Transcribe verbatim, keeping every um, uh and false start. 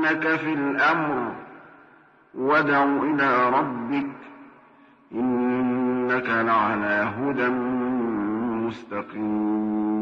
يفتننك في الأمر وادع إلى ربك إنك لعلى هدى مستقيم